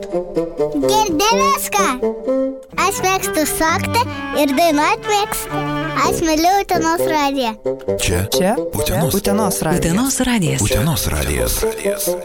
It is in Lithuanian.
Girdėjęs ką? Aš mėgstu šokti ir dainuoti mėgstu. Aš myliu Utenos radiją. Čia? Utenos radijas. Utenos radijas.